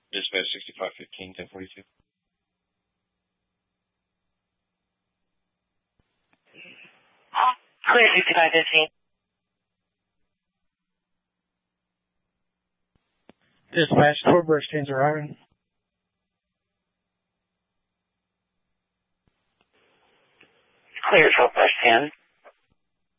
Dispatch 6515, 1042. Clear 6515. Dispatch, Torbrush trains arriving. Clear Torbrush 10.